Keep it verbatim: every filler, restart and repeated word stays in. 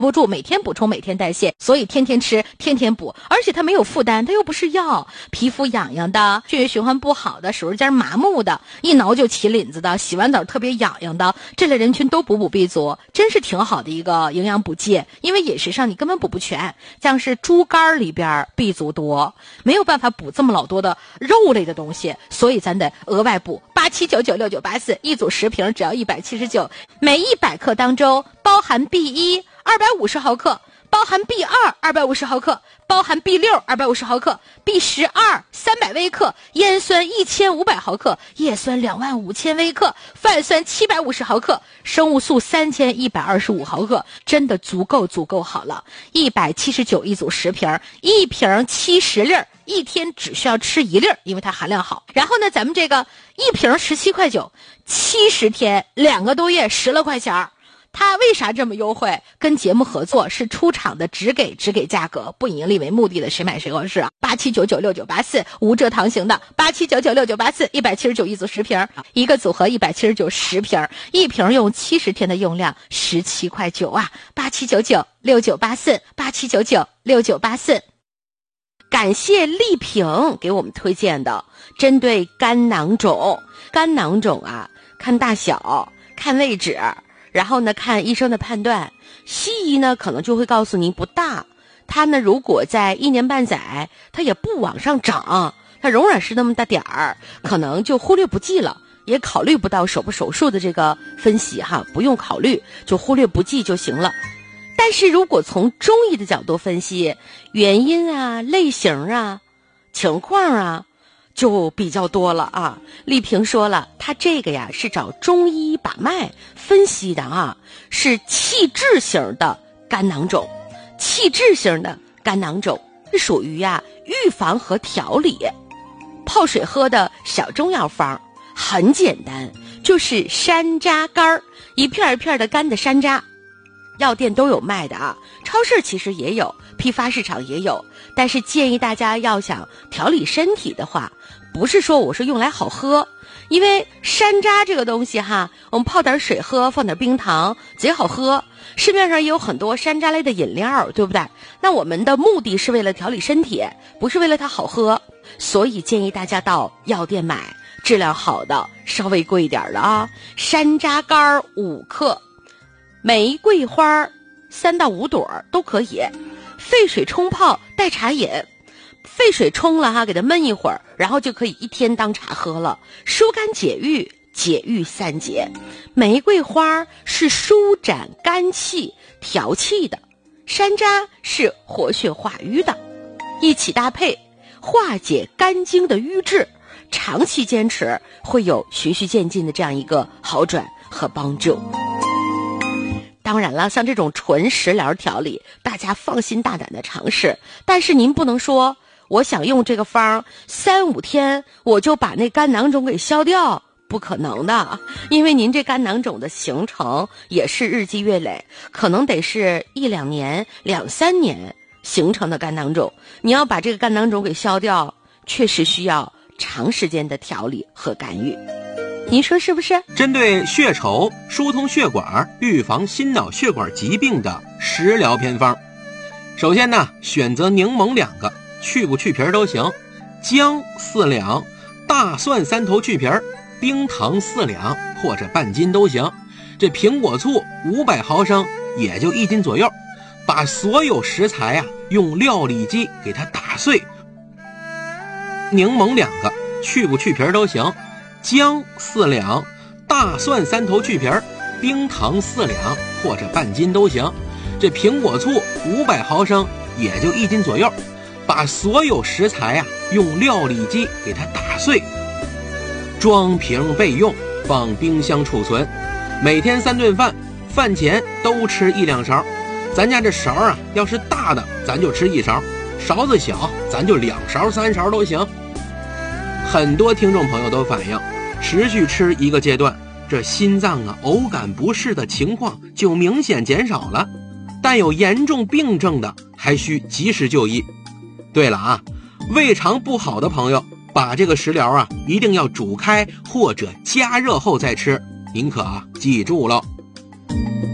不住，每天补充，每天代谢，所以天天吃，天天补，而且它没有负担，它又不是药，皮肤痒痒的，血液循环不好的，手指尖麻木的，一挠就起领子的，洗完澡特别痒痒的，这类人群都补补 B 族，真是挺好的一个营养补剂。因为饮食上你根本补不全，像是猪肝里边 B 族多，没有办法补这么老多的肉类的东西，所以咱得额外补。八七九九六九八四一组十瓶只要一百七十九，每一百克当中包含 B 一二百五十毫克，包含 B 二二百五十毫克，包含 B 六二百五十毫克， B 十二三百微克，烟酸一千五百毫克，叶酸两万五千微克，泛酸七百五十毫克，生物素三千一百二十五毫克，真的足够足够好了。一百七十九一组十瓶，一瓶七十粒，一天只需要吃一粒，因为它含量好。然后呢，咱们这个一瓶十七块九，七十天两个多月十来块钱。他为啥这么优惠？跟节目合作，是出厂的只给只给价格，不以盈利为目的的，谁买谁合适啊！八七九九六九八四无蔗糖型的，八七九九六九八四一百七十九一组十瓶，一个组合一百七十九十瓶，一瓶用七十天的用量十七块九啊！八七九九六九八四八七九九六九八四。感谢丽萍给我们推荐的，针对肝囊肿，肝囊肿啊，看大小，看位置。然后呢，看医生的判断，西医呢可能就会告诉您不大，它呢如果在一年半载，它也不往上涨，它仍然是那么大点儿，可能就忽略不计了，也考虑不到手不手术的这个分析哈，不用考虑，就忽略不计就行了。但是如果从中医的角度分析，原因啊、类型啊、情况啊，就比较多了啊。丽萍说了，她这个呀是找中医把脉分析的啊，是气滞型的肝囊肿。气滞型的肝囊肿是属于呀预防和调理，泡水喝的小中药方，很简单，就是山楂干儿，一片一片的干的山楂，药店都有卖的啊，超市其实也有，批发市场也有。但是建议大家要想调理身体的话，不是说我是用来好喝，因为山楂这个东西哈，我们泡点水喝，放点冰糖，贼好喝。市面上也有很多山楂类的饮料，对不对？那我们的目的是为了调理身体，不是为了它好喝，所以建议大家到药店买质量好的，稍微贵一点的啊。山楂干五克，玫瑰花三到五朵都可以，沸水冲泡代茶饮。沸水冲了哈，给它焖一会儿，然后就可以一天当茶喝了，疏肝解郁，解郁散结。玫瑰花是舒展肝气、调气的，山楂是活血化瘀的，一起搭配，化解肝经的瘀滞，长期坚持会有循序渐进的这样一个好转和帮助。当然了，像这种纯食疗调理，大家放心大胆的尝试，但是您不能说我想用这个方三五天我就把那肝囊肿给消掉，不可能的，因为您这肝囊肿的形成也是日积月累，可能得是一两年两三年形成的肝囊肿，你要把这个肝囊肿给消掉，确实需要长时间的调理和干预，您说是不是？ 针对血稠、疏通血管、预防心脑血管疾病的食疗偏方，首先呢，选择柠檬两个，去不去皮都行，姜四两，大蒜三头去皮，冰糖四两或者半斤都行，这苹果醋五百毫升也就一斤左右，把所有食材啊用料理机给它打碎。柠檬两个，去不去皮都行，姜四两，大蒜三头去皮，冰糖四两或者半斤都行，这苹果醋五百毫升也就一斤左右，把所有食材啊用料理机给它打碎，装瓶备用，放冰箱储存。每天三顿饭，饭前都吃一两勺。咱家这勺啊，要是大的咱就吃一勺，勺子小咱就两勺三勺都行。很多听众朋友都反映，持续吃一个阶段，这心脏啊偶感不适的情况就明显减少了，但有严重病症的还需及时就医。对了啊，胃肠不好的朋友，把这个食疗啊一定要煮开或者加热后再吃，您可啊记住了。